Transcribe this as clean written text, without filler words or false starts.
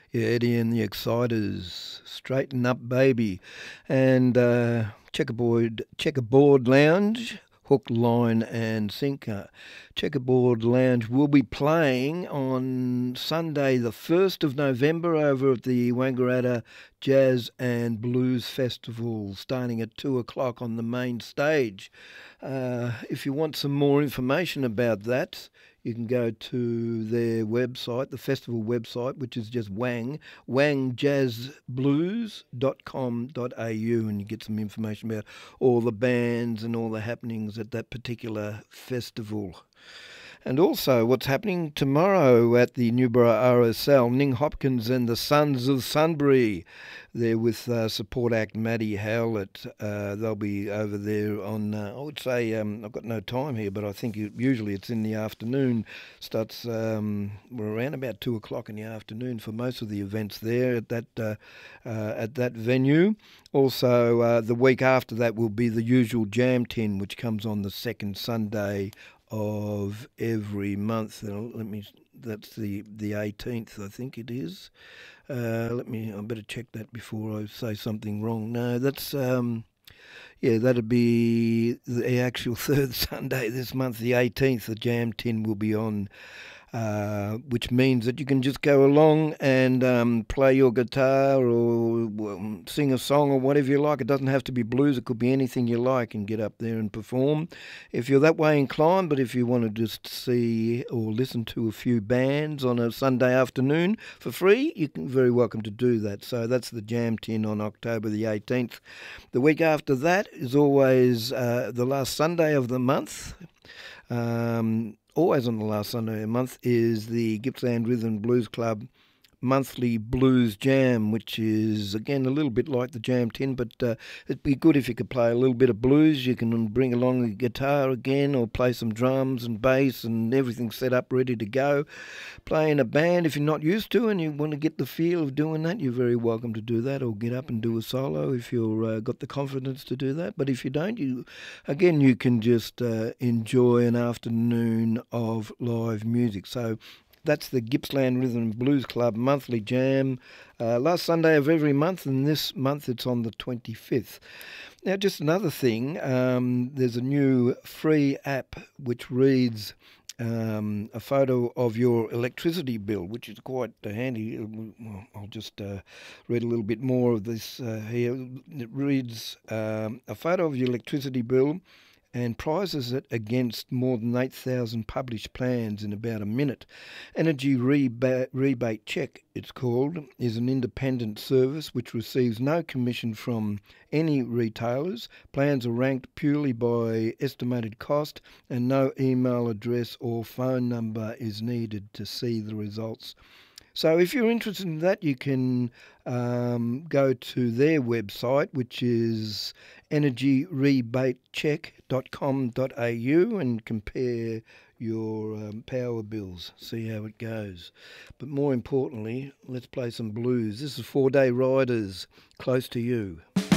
Yeah, Eddie and the Exciters, Straighten Up Baby, and Checkerboard Lounge, Hook, Line and Sinker. Checkerboard Lounge will be playing on Sunday, the 1st of November, over at the Wangaratta Jazz and Blues Festival, starting at 2 o'clock on the main stage. If you want some more information about that, you can go to their website, the festival website, which is just wangjazzblues.com.au, and you get some information about all the bands and all the happenings at that particular festival. And also what's happening tomorrow at the Newborough RSL, Ning Hopkins and the Sons of Sunbury. They're with support act Maddie Howlett. They'll be over there on, I would say, I've got no time here, but I think usually it's in the afternoon. Starts we're around about 2 o'clock in the afternoon for most of the events there at that venue. Also, the week after that will be the usual Jam Tin, which comes on the second Sunday of every month. That's the 18th, I think it is. I better check that before I say something wrong. No, that's that'd be the actual third Sunday this month, the 18th. The Jam Tin will be on, which means that you can just go along and play your guitar or sing a song or whatever you like. It doesn't have to be blues. It could be anything you like, and get up there and perform if you're that way inclined. But if you want to just see or listen to a few bands on a Sunday afternoon for free, you can very welcome to do that. So that's the Jam Tin on October the 18th. The week after that is always the last Sunday of the month. Always on the last Sunday of the month is the Gippsland Rhythm and Blues Club monthly blues jam, which is again a little bit like the Jam Tin, but it'd be good if you could play a little bit of blues. You can bring along a guitar again, or play some drums and bass, and everything set up ready to go. Play in a band if you're not used to and you want to get the feel of doing that, you're very welcome to do that, or get up and do a solo if you've got the confidence to do that. But if you don't, you can just enjoy an afternoon of live music. So that's the Gippsland Rhythm and Blues Club monthly jam, last Sunday of every month, and this month it's on the 25th. Now, just another thing, there's a new free app which reads a photo of your electricity bill, which is quite handy. I'll just read a little bit more of this here. It reads a photo of your electricity bill and prices it against more than 8,000 published plans in about a minute. Energy Rebate Check, it's called, is an independent service which receives no commission from any retailers. Plans are ranked purely by estimated cost, and no email address or phone number is needed to see the results. So if you're interested in that, you can go to their website, which is energyrebatecheck.com.au, and compare your power bills, see how it goes. But more importantly, let's play some blues. This is 4 Day Riders, Close to You.